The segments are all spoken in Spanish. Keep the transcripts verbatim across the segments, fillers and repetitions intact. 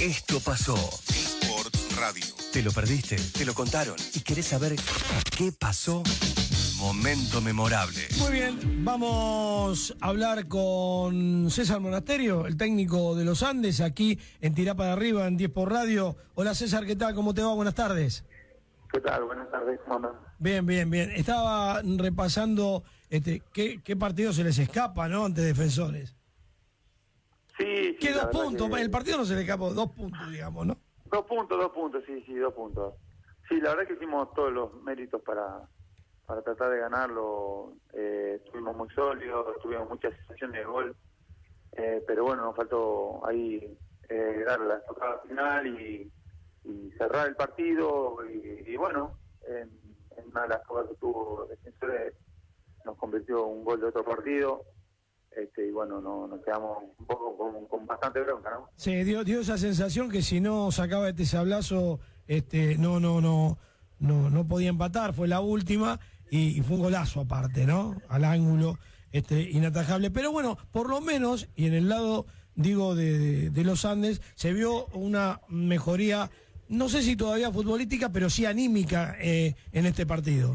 Esto pasó. Sport Radio. ¿Te lo perdiste? ¿Te lo contaron? ¿Y querés saber qué pasó? Momento memorable. Muy bien, vamos a hablar con César Monasterio, el técnico de los Andes, aquí en Tirá para Arriba, en diez por Radio. Hola César, ¿qué tal? ¿Cómo te va? Buenas tardes. ¿Qué tal? Buenas tardes, ¿cómo andan? Bien, bien, bien. Estaba repasando este, qué, qué partido se les escapa, ¿no? Ante Defensores. Sí, sí. ¿Qué dos la verdad puntos? que- El partido no se le escapó, dos puntos, digamos, ¿no? Dos puntos, dos puntos, sí, sí, dos puntos. Sí, la verdad que hicimos todos los méritos para, para tratar de ganarlo. Eh, estuvimos muy sólidos, tuvimos muchas sensaciones de gol, eh, pero bueno, nos faltó ahí eh, dar la tocada final y, y cerrar el partido. Y, y bueno, en, en una de las jugadas que tuvo Defensores nos convirtió un gol de otro partido. Este, y bueno, no, nos quedamos un poco con, con bastante bronca, ¿no? Sí, dio, dio esa sensación que si no sacaba este sablazo, este, no, no, no, no, no podía empatar, fue la última, y, y fue un golazo aparte, ¿no? Al ángulo, este, inatajable. Pero bueno, por lo menos, y en el lado, digo, de, de, de los Andes, se vio una mejoría, no sé si todavía futbolística, pero sí anímica eh, en este partido.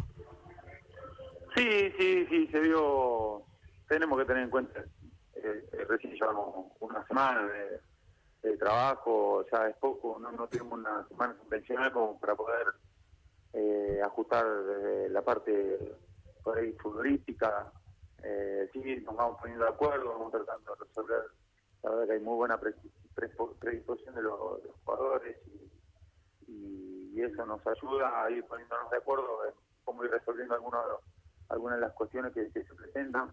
Sí, sí, sí, se vio. Tenemos que tener en cuenta, eh, eh, recién llevamos una semana de, de trabajo, ya es poco, no, no tenemos una semana convencional como para poder eh, ajustar desde la parte por ahí futbolística. Eh, sí, nos vamos poniendo de acuerdo, vamos tratando de resolver. La verdad que hay muy buena pre- pre- predisposición de los, de los jugadores y, y, y eso nos ayuda a ir poniéndonos de acuerdo en cómo ir resolviendo algunos de los, algunas de las cuestiones que, que se presentan.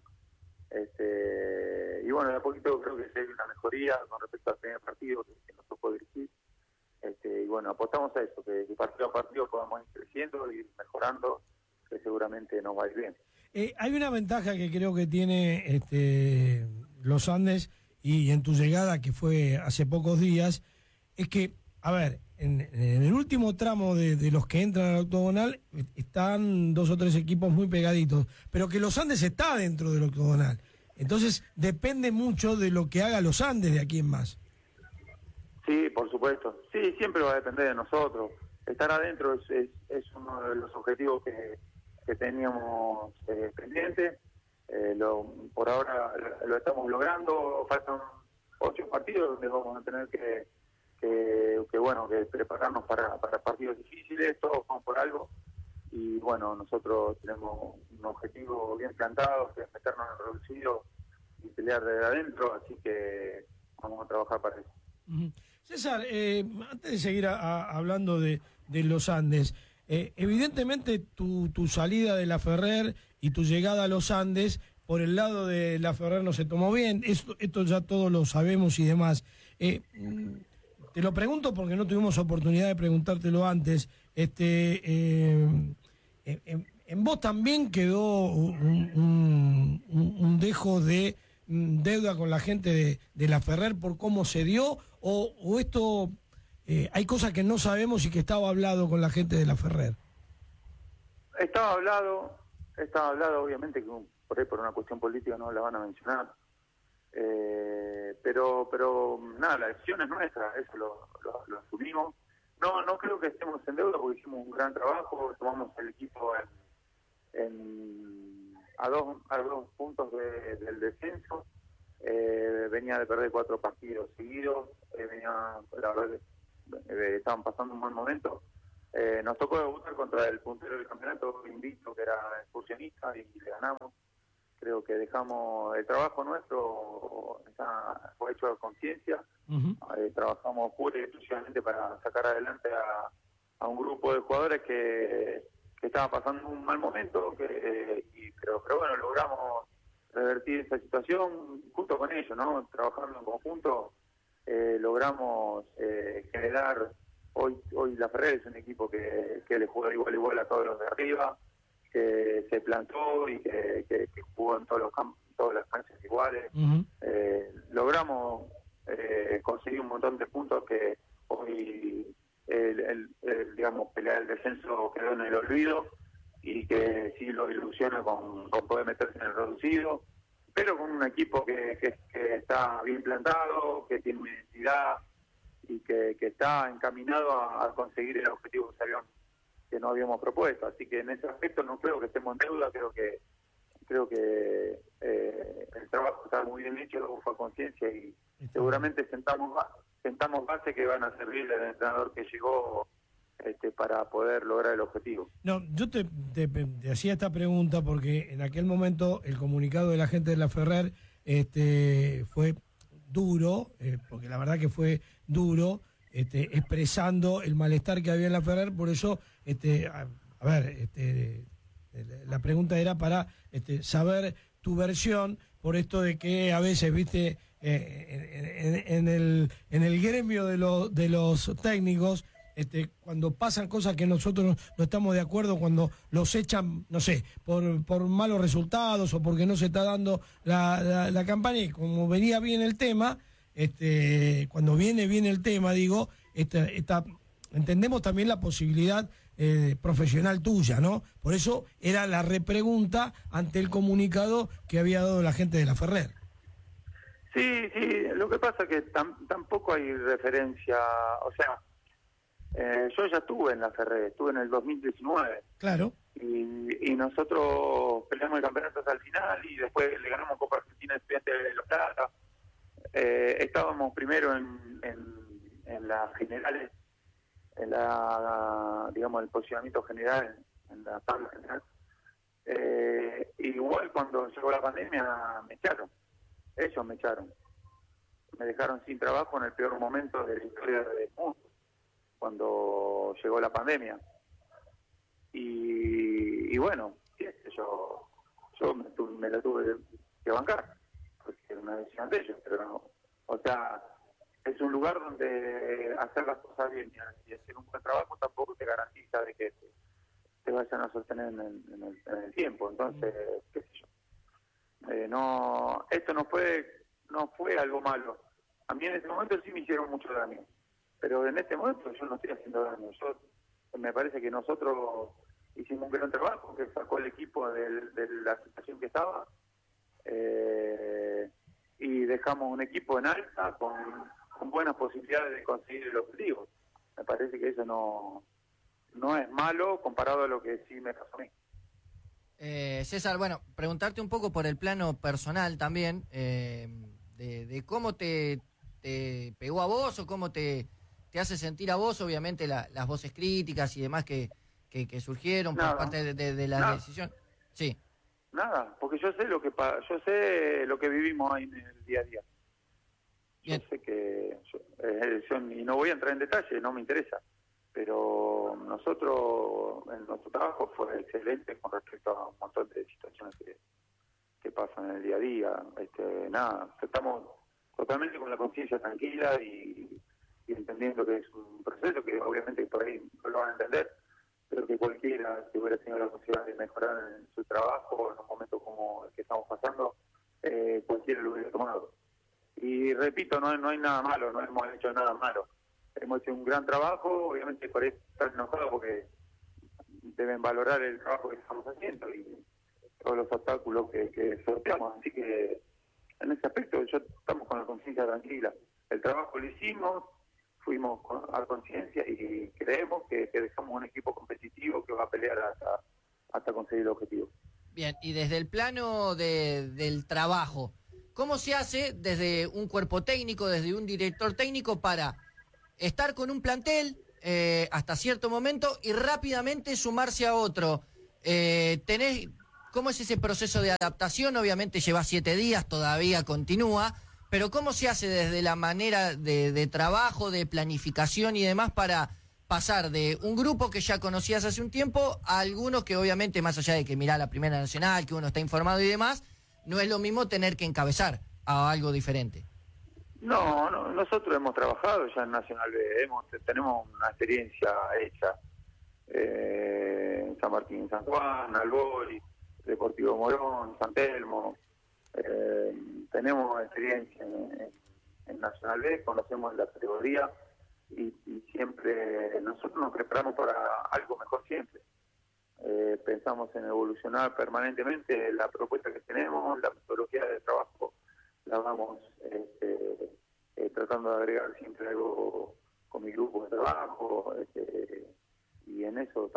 Este, y bueno, de a poquito creo que se ve una mejoría con respecto al primer partido que, que nos tocó dirigir. Este, y bueno, apostamos a eso, que, que partido a partido podamos ir creciendo y mejorando, que seguramente nos va a ir bien. Eh, hay una ventaja que creo que tiene este, los Andes, y en tu llegada, que fue hace pocos días, es que, a ver, en, en el último tramo de, de los que entran al octogonal están dos o tres equipos muy pegaditos, pero que los Andes está dentro del octogonal. Entonces depende mucho de lo que haga los Andes de aquí en más. Sí, por supuesto. Sí, siempre va a depender de nosotros. Estar adentro es, es, es uno de los objetivos que, que teníamos eh, pendientes. Eh, lo, por ahora lo, lo estamos logrando. Faltan ocho partidos donde vamos a tener que, que, que bueno, que prepararnos para, para partidos difíciles. Todos vamos por algo. Y bueno, nosotros tenemos un objetivo bien plantado, que es meternos en el reducido y pelear desde adentro. Así que vamos a trabajar para eso. Uh-huh. César, eh, antes de seguir a, a, hablando de, de los Andes, eh, evidentemente tu, tu salida de La Ferrer y tu llegada a los Andes por el lado de La Ferrer no se tomó bien, esto, esto ya todos lo sabemos y demás. Eh, te lo pregunto porque no tuvimos oportunidad de preguntártelo antes. Este, eh, en, en vos también quedó un, un, un, un dejo de deuda con la gente de, de La Ferrer por cómo se dio, o, o esto eh, hay cosas que no sabemos y que estaba hablado con la gente de La Ferrer. Estaba hablado, estaba hablado obviamente que por ahí por una cuestión política no la van a mencionar, eh, pero pero nada, la decisión es nuestra, eso lo, lo, lo asumimos. No no creo que estemos en deuda porque hicimos un gran trabajo, tomamos el equipo en, en a dos a dos puntos de, del descenso. Eh, venía de perder cuatro partidos seguidos, eh, venía, la verdad que eh, estaban pasando un buen momento. Eh, nos tocó debutar contra el puntero del campeonato, Invicto, que era excursionista, y le ganamos. Creo que dejamos el trabajo nuestro, está, fue hecho a conciencia. Uh-huh. Eh, trabajamos pura y exclusivamente para sacar adelante a, a un grupo de jugadores que, que estaba pasando un mal momento, que, eh, y, pero, pero bueno, logramos revertir esa situación junto con ellos, ¿no? Trabajando en conjunto, eh, logramos eh, generar. Hoy hoy La Ferrer es un equipo que, que le juega igual igual a todos los de arriba, que se plantó y que, que, que jugó en todos los campos, todas las canchas iguales. Uh-huh. Eh, logramos eh, conseguir un montón de puntos que hoy el, el, el, digamos pelear el descenso quedó en el olvido, y que sí lo ilusiona con, con poder meterse en el reducido, pero con un equipo que, que, que está bien plantado, que tiene una identidad y que que, que está encaminado a, a conseguir el objetivo que, habíamos, que nos habíamos propuesto. Así que en ese aspecto no creo que estemos en deuda, creo que creo que eh, el trabajo está muy bien hecho, luego fue a conciencia y seguramente sentamos sentamos bases que van a servir al entrenador que llegó este, para poder lograr el objetivo. No, yo te, te, te hacía esta pregunta porque en aquel momento el comunicado de la gente de la Ferrer este, fue duro, eh, porque la verdad que fue duro, este, expresando el malestar que había en la Ferrer, por eso, este, a, a ver, este, la pregunta era para este, saber tu versión, por esto de que a veces, viste, eh, en, en, en, el, en el gremio de, lo, de los técnicos, Este, cuando pasan cosas que nosotros no estamos de acuerdo, cuando los echan, no sé, por, por malos resultados o porque no se está dando la, la, la campaña, y como venía bien el tema, este, cuando viene bien el tema, digo, esta, esta, entendemos también la posibilidad eh, profesional tuya, ¿no? Por eso era la repregunta ante el comunicado que había dado la gente de la Ferrer. Sí, sí, lo que pasa es que tam, tampoco hay referencia, o sea, Eh, yo ya estuve en la Ferrer, estuve en el dos mil diecinueve. Claro. Y, y nosotros peleamos el campeonato hasta el final y después le ganamos Copa Argentina Estudiantes de La Plata. Eh, estábamos primero en, en, en las generales, en la, digamos, el posicionamiento general, en la tabla general. Eh, igual cuando llegó la pandemia me echaron, ellos me echaron. Me dejaron sin trabajo en el peor momento de la historia del mundo, cuando llegó la pandemia. Y, y bueno, yo yo me, tuve, me la tuve que bancar, porque era una decisión de ellos, pero no, o sea, es un lugar donde hacer las cosas bien y hacer un buen trabajo tampoco te garantiza de que te, te vayan a sostener en el, en el, en el tiempo. Entonces, qué sé yo, eh, no, esto no fue no fue algo malo. A mí en ese momento sí me hicieron mucho daño, pero en este momento yo no estoy haciendo daño. Yo, me parece que nosotros hicimos un gran trabajo que sacó el equipo de, de la situación que estaba, eh, y dejamos un equipo en alta con, con buenas posibilidades de conseguir el objetivo. Me parece que eso no, no es malo comparado a lo que sí me pasó a mí. Eh, César, bueno, preguntarte un poco por el plano personal también, eh, de, de cómo te, te pegó a vos o cómo te... te hace sentir a vos, obviamente, la, las voces críticas y demás que, que, que surgieron Nada, por parte de, de, de la nada. decisión. Sí. Nada, porque yo sé lo que pa yo sé lo que vivimos ahí en el día a día. Yo Bien. sé que yo, eh, yo, y no voy a entrar en detalle, no me interesa, pero nosotros en nuestro trabajo fue excelente con respecto a un montón de situaciones que, que pasan en el día a día. Este, nada, estamos totalmente con la conciencia tranquila y y entendiendo que es un proceso que obviamente por ahí no lo van a entender, pero que cualquiera que hubiera tenido la posibilidad de mejorar en su trabajo en un momento como el que estamos pasando, eh, cualquiera lo hubiera tomado. Y repito, no, no hay nada malo, no hemos hecho nada malo. Hemos hecho un gran trabajo, obviamente por eso están enojados porque deben valorar el trabajo que estamos haciendo y todos los obstáculos que, que sorteamos. Así que en ese aspecto yo estamos con la conciencia tranquila. El trabajo lo hicimos, fuimos a conciencia y creemos que, que dejamos un equipo competitivo que va a pelear hasta, hasta conseguir el objetivo. Bien, y desde el plano de, del trabajo, ¿cómo se hace desde un cuerpo técnico, desde un director técnico para estar con un plantel eh, hasta cierto momento y rápidamente sumarse a otro? Eh, tenés, ¿cómo es ese proceso de adaptación? Obviamente lleva siete días, todavía continúa. Pero ¿cómo se hace desde la manera de, de trabajo, de planificación y demás para pasar de un grupo que ya conocías hace un tiempo a algunos que obviamente, más allá de que mirá la Primera Nacional, que uno está informado y demás, no es lo mismo tener que encabezar a algo diferente? No, no, nosotros hemos trabajado ya en Nacional B, hemos, tenemos una experiencia hecha eh, en San Martín, San Juan, Albori, Deportivo Morón, San Telmo. Eh, tenemos experiencia en, en, en Nacional B, conocemos la categoría y, y siempre nosotros nos preparamos para algo mejor siempre. Eh, pensamos en evolucionar permanentemente la propuesta que tenemos, la metodología de trabajo la vamos este, eh, tratando de agregar siempre algo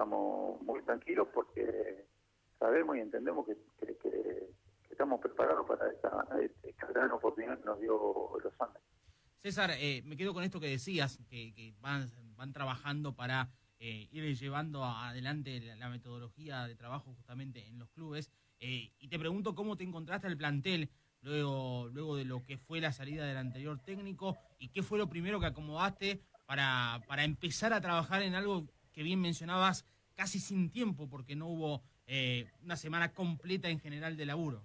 estamos muy tranquilos porque sabemos y entendemos que, que, que, que estamos preparados para esta, esta gran oportunidad que nos dio los Andes. César, eh, me quedo con esto que decías, que, que van, van trabajando para eh, ir llevando adelante la, la metodología de trabajo justamente en los clubes, eh, y te pregunto cómo te encontraste el plantel luego, luego de lo que fue la salida del anterior técnico, y qué fue lo primero que acomodaste para, para empezar a trabajar en algo que bien mencionabas, casi sin tiempo, porque no hubo eh, una semana completa en general de laburo.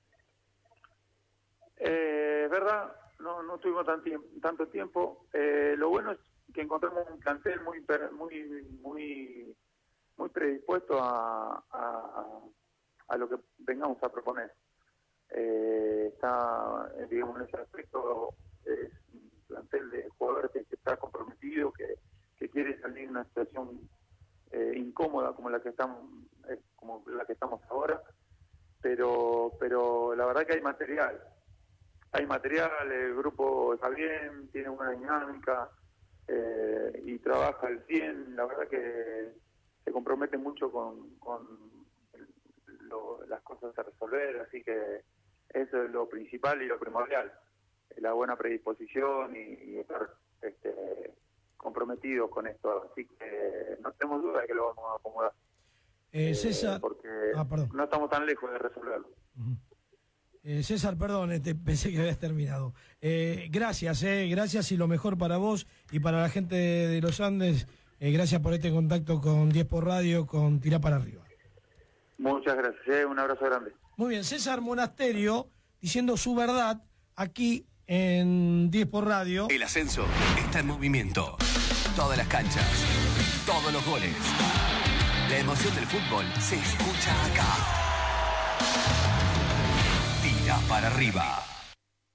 Eh, es verdad, no, no tuvimos tan tiempo, tanto tiempo. Eh, lo bueno es que encontramos un plantel muy muy muy muy predispuesto a, a, a lo que vengamos a proponer. Eh, está, digamos, en ese aspecto, es un plantel de jugadores que está comprometido, que, que quiere salir de una situación eh, incómoda como la que estamos eh, como la que estamos ahora, pero pero la verdad que hay material. Hay material, el grupo está bien, tiene una dinámica eh, y trabaja al cien. La verdad que se compromete mucho con, con lo, las cosas a resolver, así que eso es lo principal y lo primordial, la buena predisposición y, y estar este, comprometidos con esto. Así que no tenemos duda de que lo vamos a acomodar. Eh, César, eh, porque ah, no estamos tan lejos de resolverlo. Uh-huh. Eh, César, perdón, este, pensé que habías terminado. Eh, gracias, eh, gracias y lo mejor para vos y para la gente de, de los Andes. Eh, gracias por este contacto con diez por Radio, con Tirá para Arriba. Muchas gracias, eh, un abrazo grande. Muy bien, César Monasterio diciendo su verdad aquí en diez por Radio. El ascenso está en movimiento. Todas las canchas, todos los goles. La emoción del fútbol se escucha acá. Tira para arriba.